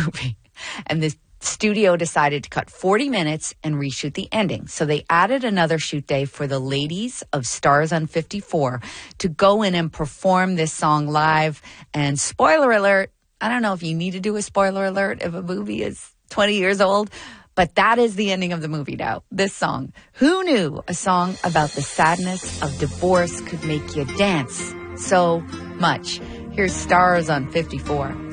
movie. And the studio decided to cut 40 minutes and reshoot the ending. So they added another shoot day for the ladies of Stars on 54 to go in and perform this song live. And spoiler alert, I don't know if you need to do a spoiler alert if a movie is 20 years old, but that is the ending of the movie now. This song. Who knew a song about the sadness of divorce could make you dance so much? Here's Stars on 54.